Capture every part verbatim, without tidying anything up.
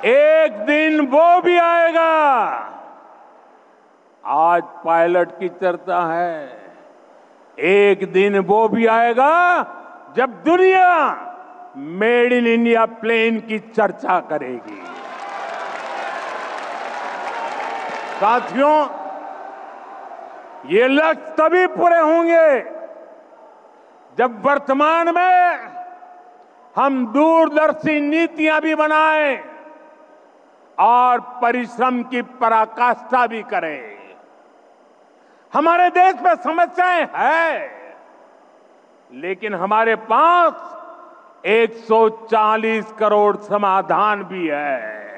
एक दिन वो भी आएगा। आज पायलट की चर्चा है, एक दिन वो भी आएगा जब दुनिया मेड इन इंडिया प्लेन की चर्चा करेगी। साथियों, ये लक्ष्य तभी पूरे होंगे जब वर्तमान में हम दूरदर्शी नीतियां भी बनाएं और परिश्रम की पराकाष्ठा भी करें। हमारे देश में समस्याएं हैं, लेकिन हमारे पास एक सौ चालीस करोड़ समाधान भी है।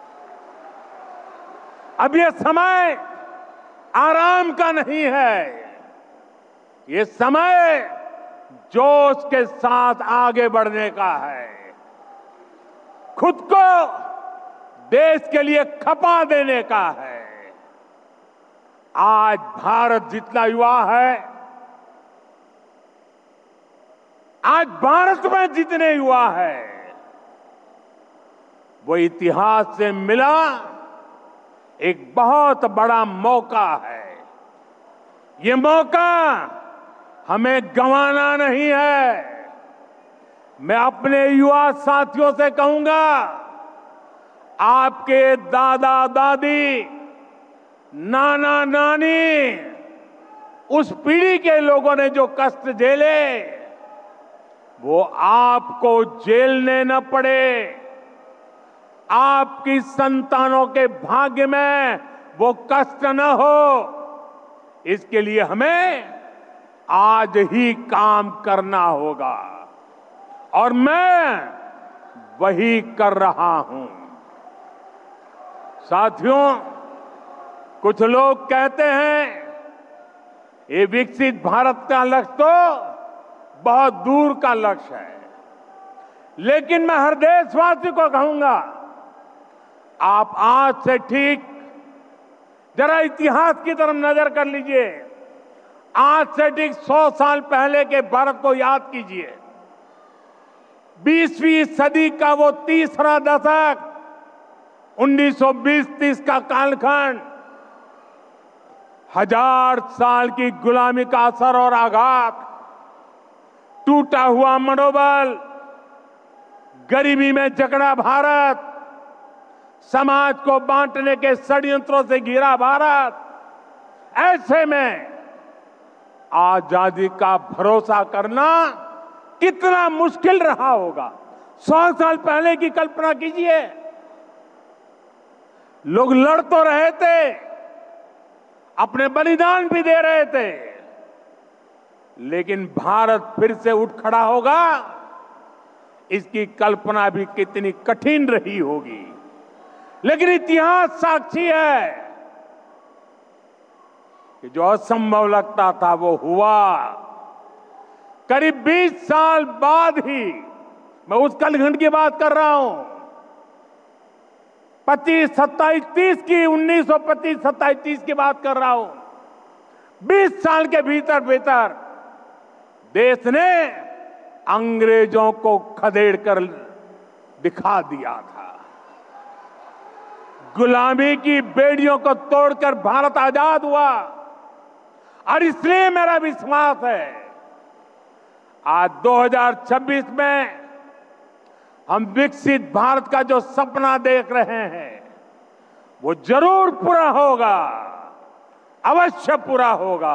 अब ये समय आराम का नहीं है, ये समय जोश के साथ आगे बढ़ने का है, खुद को देश के लिए खपा देने का है। आज भारत जितना युवा है, आज भारत में जितने युवा है, वो इतिहास से मिला एक बहुत बड़ा मौका है। ये मौका हमें गंवाना नहीं है। मैं अपने युवा साथियों से कहूंगा, आपके दादा दादी, नाना नानी, उस पीढ़ी के लोगों ने जो कष्ट झेले, वो आपको झेलने न पड़े। आपकी संतानों के भाग्य में वो कष्ट न हो, इसके लिए हमें आज ही काम करना होगा और मैं वही कर रहा हूं। साथियों, कुछ लोग कहते हैं ये विकसित भारत का लक्ष्य तो बहुत दूर का लक्ष्य है, लेकिन मैं हर देशवासी को कहूंगा, आप आज से ठीक जरा इतिहास की तरफ नजर कर लीजिए। आज से ठीक सौ साल पहले के भारत को याद कीजिए। बीसवीं सदी का वो तीसरा दशक, उन्नीस सौ बीस तीस का कालखंड, हजार साल की गुलामी का असर और आघात, टूटा हुआ मनोबल, गरीबी में जकड़ा भारत, समाज को बांटने के षड्यंत्रों से घिरा भारत। ऐसे में आजादी का भरोसा करना कितना मुश्किल रहा होगा। सौ साल पहले की कल्पना कीजिए। लोग लड़ तो रहे थे, अपने बलिदान भी दे रहे थे, लेकिन भारत फिर से उठ खड़ा होगा, इसकी कल्पना भी कितनी कठिन रही होगी। लेकिन इतिहास साक्षी है कि जो असंभव लगता था वो हुआ। करीब बीस साल बाद ही, मैं उस कालखंड की बात कर रहा हूं, पच्चीस सत्ताईस तीस की, उन्नीस सौ पच्चीस सत्ताईस तीस की बात कर रहा हूं। बीस साल के भीतर भीतर देश ने अंग्रेजों को खदेड़ कर दिखा दिया था। गुलामी की बेड़ियों को तोड़कर भारत आजाद हुआ। और इसलिए मेरा विश्वास है, आज दो हज़ार छब्बीस में हम विकसित भारत का जो सपना देख रहे हैं, वो जरूर पूरा होगा, अवश्य पूरा होगा।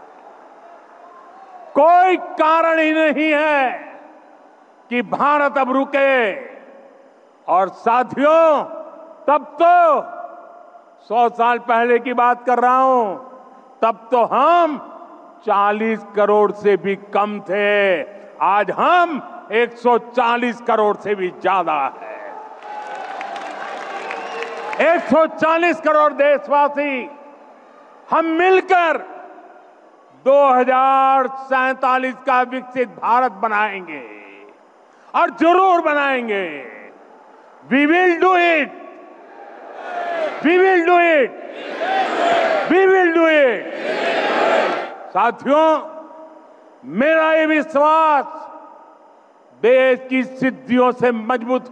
कोई कारण ही नहीं है कि भारत अब रुके। और साथियों, तब तो सौ साल पहले की बात कर रहा हूं, तब तो हम चालीस करोड़ से भी कम थे। आज हम एक सौ चालीस करोड़ से भी ज्यादा है। एक सौ चालीस करोड़ देशवासी हम मिलकर दो हज़ार सैंतालीस का विकसित भारत बनाएंगे, और जरूर बनाएंगे। We will do it, we will do it, we will do it. साथियों, मेरा ये विश्वास देश की सिद्धियों से मजबूत